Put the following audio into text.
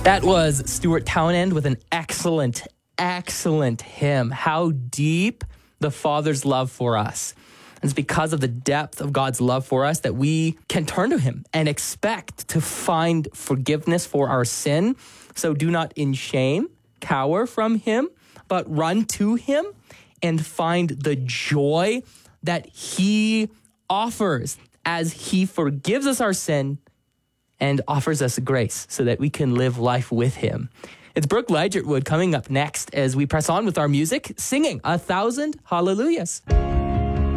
That was Stuart Townend with an excellent hymn. How deep the Father's love for us. And it's because of the depth of God's love for us that we can turn to him and expect to find forgiveness for our sin. So do not in shame cower from him, but run to him and find the joy that he offers as he forgives us our sin and offers us grace so that we can live life with him. It's Brooke Ligertwood coming up next as we press on with our music, singing 1,000 Hallelujahs.